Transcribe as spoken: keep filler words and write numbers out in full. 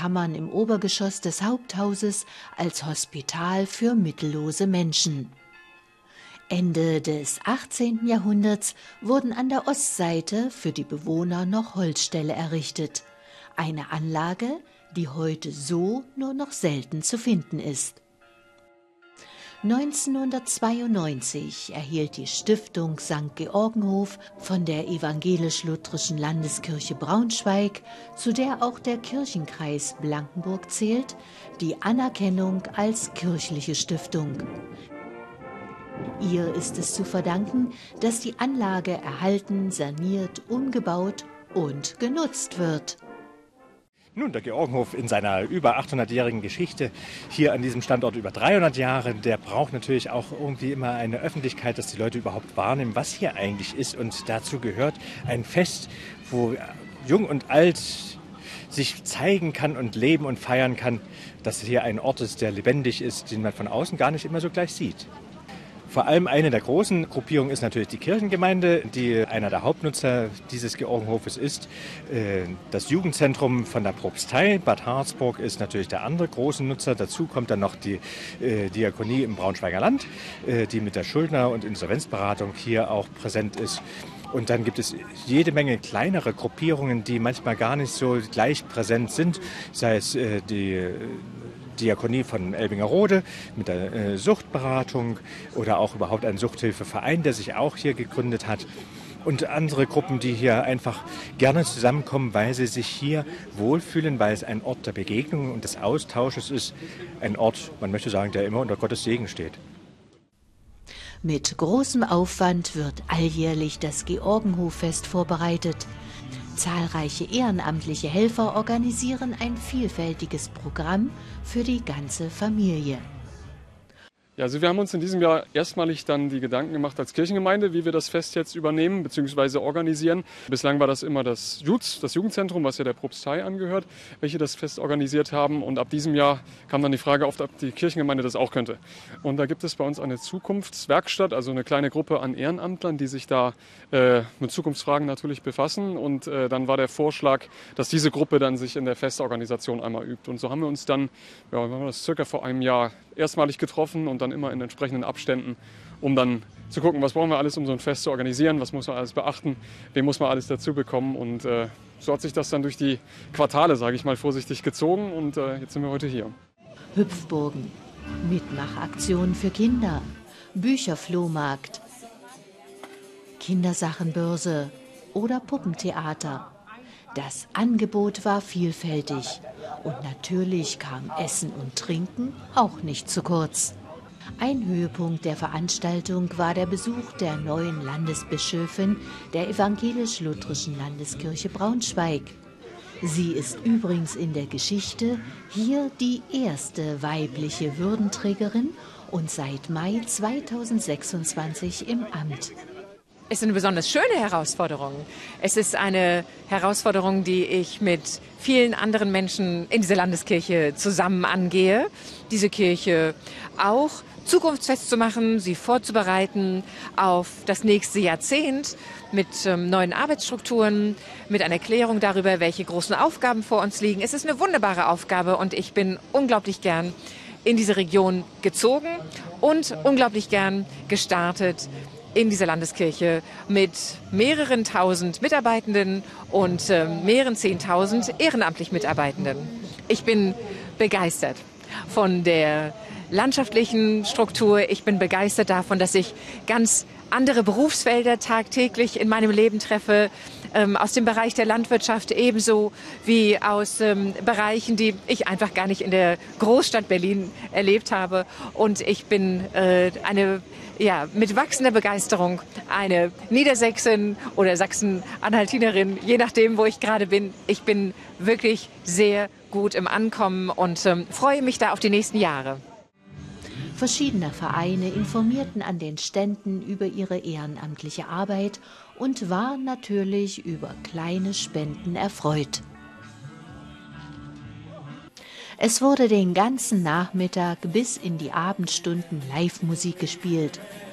Kammern im Obergeschoss des Haupthauses als Hospital für mittellose Menschen. Ende des achtzehnten Jahrhunderts wurden an der Ostseite für die Bewohner noch Holzställe errichtet. Eine Anlage, die heute so nur noch selten zu finden ist. neunzehnhundertzweiundneunzig erhielt die Stiftung Sankt Georgenhof von der Evangelisch-Lutherischen Landeskirche Braunschweig, zu der auch der Kirchenkreis Blankenburg zählt, die Anerkennung als kirchliche Stiftung. Ihr ist es zu verdanken, dass die Anlage erhalten, saniert, umgebaut und genutzt wird. Nun, der Georgenhof in seiner über achthundertjährigen Geschichte, hier an diesem Standort über dreihundert Jahre, der braucht natürlich auch irgendwie immer eine Öffentlichkeit, dass die Leute überhaupt wahrnehmen, was hier eigentlich ist. Und dazu gehört ein Fest, wo Jung und Alt sich zeigen kann und leben und feiern kann, dass hier ein Ort ist, der lebendig ist, den man von außen gar nicht immer so gleich sieht. Vor allem eine der großen Gruppierungen ist natürlich die Kirchengemeinde, die einer der Hauptnutzer dieses Georgenhofes ist. Das Jugendzentrum von der Propstei Bad Harzburg ist natürlich der andere große Nutzer. Dazu kommt dann noch die Diakonie im Braunschweiger Land, die mit der Schuldner- und Insolvenzberatung hier auch präsent ist. Und dann gibt es jede Menge kleinere Gruppierungen, die manchmal gar nicht so gleich präsent sind, sei es die Diakonie von Elbingerode mit der äh, Suchtberatung oder auch überhaupt ein Suchthilfeverein, der sich auch hier gegründet hat. Und andere Gruppen, die hier einfach gerne zusammenkommen, weil sie sich hier wohlfühlen, weil es ein Ort der Begegnung und des Austausches ist. Ein Ort, man möchte sagen, der immer unter Gottes Segen steht. Mit großem Aufwand wird alljährlich das Georgenhoffest vorbereitet. Zahlreiche ehrenamtliche Helfer organisieren ein vielfältiges Programm für die ganze Familie. Ja, also wir haben uns in diesem Jahr erstmalig dann die Gedanken gemacht als Kirchengemeinde, wie wir das Fest jetzt übernehmen bzw. organisieren. Bislang war das immer das J U Z, das Jugendzentrum, was ja der Propstei angehört, welche das Fest organisiert haben. Und ab diesem Jahr kam dann die Frage auf, ob die Kirchengemeinde das auch könnte. Und da gibt es bei uns eine Zukunftswerkstatt, also eine kleine Gruppe an Ehrenamtlern, die sich da äh, mit Zukunftsfragen natürlich befassen. Und äh, dann war der Vorschlag, dass diese Gruppe dann sich in der Festorganisation einmal übt. Und so haben wir uns dann, ja, wir haben das circa vor einem Jahr erstmalig getroffen und dann immer in entsprechenden Abständen, um dann zu gucken, was brauchen wir alles, um so ein Fest zu organisieren, was muss man alles beachten, wen muss man alles dazu bekommen. Und äh, so hat sich das dann durch die Quartale, sage ich mal vorsichtig, gezogen und äh, jetzt sind wir heute hier. Hüpfburgen, Mitmachaktionen für Kinder, Bücherflohmarkt, Kindersachenbörse oder Puppentheater. Das Angebot war vielfältig und natürlich kam Essen und Trinken auch nicht zu kurz. Ein Höhepunkt der Veranstaltung war der Besuch der neuen Landesbischöfin der Evangelisch-Lutherischen Landeskirche Braunschweig. Sie ist übrigens in der Geschichte hier die erste weibliche Würdenträgerin und seit Mai zweitausendsechsundzwanzig im Amt. Es ist eine besonders schöne Herausforderung. Es ist eine Herausforderung, die ich mit vielen anderen Menschen in dieser Landeskirche zusammen angehe. Diese Kirche auch zukunftsfest zu machen, sie vorzubereiten auf das nächste Jahrzehnt mit ähm, neuen Arbeitsstrukturen, mit einer Klärung darüber, welche großen Aufgaben vor uns liegen. Es ist eine wunderbare Aufgabe und ich bin unglaublich gern in diese Region gezogen und unglaublich gern gestartet in dieser Landeskirche mit mehreren tausend Mitarbeitenden und äh, mehreren zehntausend ehrenamtlich Mitarbeitenden. Ich bin begeistert von der landschaftlichen Struktur. Ich bin begeistert davon, dass ich ganz andere Berufsfelder tagtäglich in meinem Leben treffe, ähm, aus dem Bereich der Landwirtschaft ebenso wie aus ähm, Bereichen, die ich einfach gar nicht in der Großstadt Berlin erlebt habe. Und ich bin äh, eine ja, mit wachsender Begeisterung eine Niedersächsin oder Sachsen-Anhaltinerin, je nachdem, wo ich gerade bin. Ich bin wirklich sehr gut im Ankommen und ähm, freue mich da auf die nächsten Jahre. Verschiedene Vereine informierten an den Ständen über ihre ehrenamtliche Arbeit und waren natürlich über kleine Spenden erfreut. Es wurde den ganzen Nachmittag bis in die Abendstunden Live-Musik gespielt.